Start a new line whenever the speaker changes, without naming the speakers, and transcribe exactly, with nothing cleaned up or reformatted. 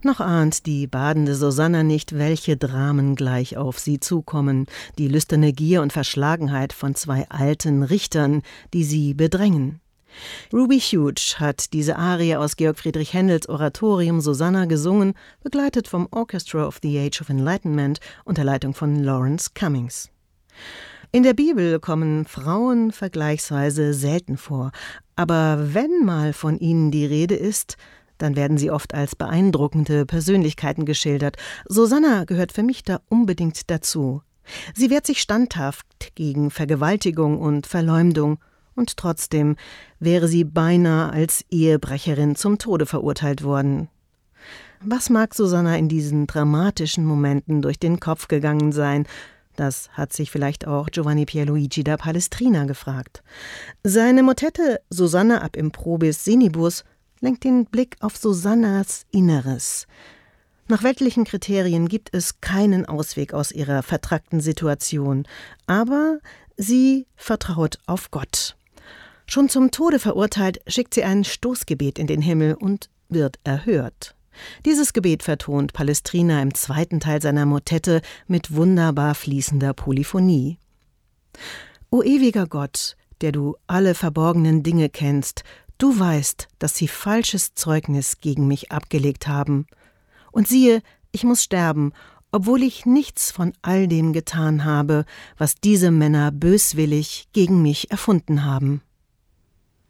Noch ahnt die badende Susanna nicht, welche Dramen gleich auf sie zukommen, die lüsterne Gier und Verschlagenheit von zwei alten Richtern, die sie bedrängen. Ruby Hughes hat diese Arie aus Georg Friedrich Händels Oratorium Susanna gesungen, begleitet vom Orchestra of the Age of Enlightenment unter Leitung von Lawrence Cummings. In der Bibel kommen Frauen vergleichsweise selten vor, aber wenn mal von ihnen die Rede ist, dann werden sie oft als beeindruckende Persönlichkeiten geschildert. Susanna gehört für mich da unbedingt dazu. Sie wehrt sich standhaft gegen Vergewaltigung und Verleumdung, und trotzdem wäre sie beinahe als Ehebrecherin zum Tode verurteilt worden. Was mag Susanna in diesen dramatischen Momenten durch den Kopf gegangen sein? Das hat sich vielleicht auch Giovanni Pierluigi da Palestrina gefragt. Seine Motette Susanna ab improbis senibus lenkt den Blick auf Susannas Inneres. Nach weltlichen Kriterien gibt es keinen Ausweg aus ihrer vertrackten Situation, aber sie vertraut auf Gott. Schon zum Tode verurteilt, schickt sie ein Stoßgebet in den Himmel und wird erhört. Dieses Gebet vertont Palestrina im zweiten Teil seiner Motette mit wunderbar fließender Polyphonie. O ewiger Gott, der du alle verborgenen Dinge kennst, du weißt, dass sie falsches Zeugnis gegen mich abgelegt haben. Und siehe, ich muss sterben, obwohl ich nichts von all dem getan habe, was diese Männer böswillig gegen mich erfunden haben.